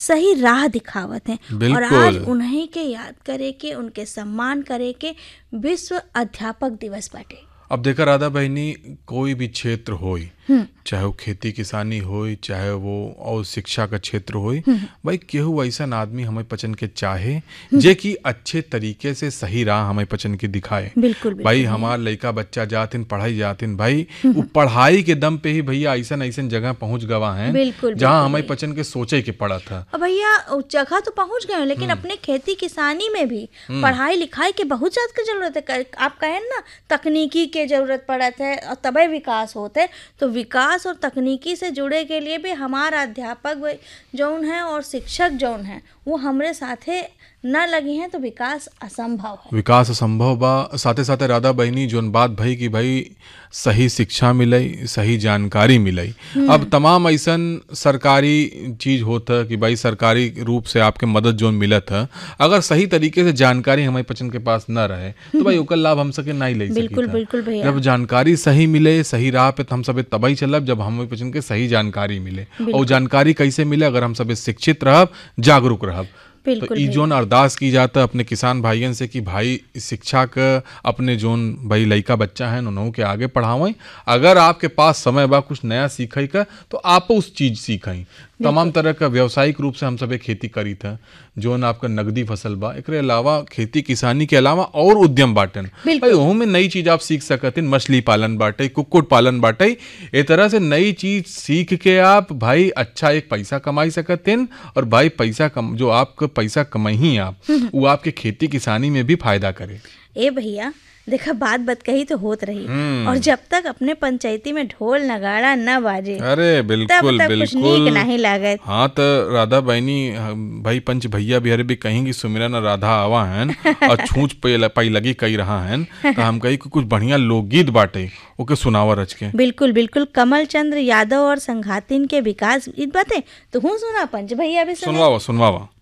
सही राह दिखावत हैं। और बिल्कुल। आज उन्हीं के याद करे के, उनके सम्मान करे के विश्व अध्यापक दिवस बाटे। अब देखा राधा बहनी, कोई भी क्षेत्र होई, चाहे वो खेती किसानी होई, चाहे वो और शिक्षा का क्षेत्र होई, भाई केहू ऐसा आदमी हमें पचन के चाहे जे कि अच्छे तरीके से सही राह हमें पचन के दिखाए। बिल्कुल भाई हमार लड़का बच्चा जातिन पढ़ाई जातिन, भाई वो पढ़ाई के दम पे ही भैया ऐसा ऐसा जगह पहुंच गवा हैं बिल्कुल जहाँ हमें पचन के सोचे के पड़ा था। और भैया उस जगह तो पहुंच गए, लेकिन अपने खेती किसानी में भी पढ़ाई लिखाई के बहुत ज्यादा की जरूरत है। आप कहें ना तकनीकी के जरूरत पड़त है और तबे विकास होते, तो विकास और तकनीकी से जुड़े के लिए भी हमारा अध्यापक जौन है और शिक्षक जौन है वो हमरे साथे न लगी हैं तो विकास असंभव है। विकास असंभव बा। साथे साथे राधा बहनी जोन बात भई कि भाई सही शिक्षा मिलई, सही जानकारी मिलई। अब तमाम ऐसन सरकारी चीज होता कि भाई सरकारी रूप से आपके मदद जोन मिलत है, अगर सही तरीके से जानकारी हमारे पचन के पास न रहे तो भाई ओकर लाभ हम सके नहीं ले सकी। बिल्कुल बिल्कुल भैया। जब जानकारी सही मिले, सही राह पे हम सब तभी चलब जब हमें पचन के सही जानकारी मिले। और जानकारी कैसे मिले? अगर हम सब शिक्षित रहब, जागरूक रहब। तो ई जोन अरदास की जाता अपने किसान भाइयन से कि भाई शिक्षा का अपने जोन भाई लइका बच्चा है उन्हों के आगे पढ़ावें। अगर आपके पास समय बा कुछ नया सीखे का तो आप उस चीज सीखें। तमाम तरह का व्यावसायिक रूप से हम सब खेती करी था, जोन आपका नगदी फसल बा। एकरे अलावा खेती किसानी के अलावा और उद्यम बाटन, भाई ओहू में नई चीज आप सीख सकते। मछली पालन बाटे, कुक्कुट पालन बाटे, ए तरह से नई चीज सीख के आप भाई अच्छा एक पैसा कमाई सकते। और भाई पैसा जो आपका पैसा कमाई आप वो आपके खेती किसानी में भी फायदा करे। ए भैया देखा बात कही तो होत रही, और जब तक अपने पंचायती में ढोल नगाड़ा न बाजे, अरे बिल्कुल तब तक कुछ नीक नहीं लागत। हाँ तो राधा बहनी भाई पंच भैया बिहार भी कहेंगी सुमिरन राधा आवा हैं और छूछ पाई लगी कही रहा हैं तो हम कही कुछ बढ़िया लोकगीत बाटे ओके सुनावा रच के। बिल्कुल बिल्कुल। कमल चंद्र यादव और संघातिन के विकास गीत बातें तो हूँ सुना पंच भैया भी सुनवावा।